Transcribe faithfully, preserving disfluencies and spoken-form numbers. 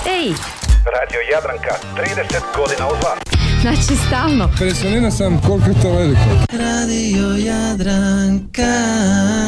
Ej! Radio Jadranka, trideset godina uz vas. Znači stalno. Impresioniran sam koliko je to veliko. Radio Jadranka.